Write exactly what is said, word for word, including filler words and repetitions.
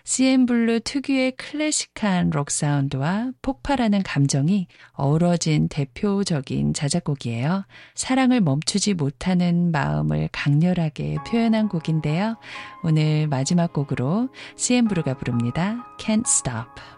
씨엔블루 특유의 클래식한 록 사운드와 폭발하는 감정이 어우러진 대표적인 자작곡이에요. 사랑을 멈추지 못하는 마음을 강렬하게 표현한 곡인데요. 오늘 마지막 곡으로 씨엔블루가 부릅니다. Can't Stop.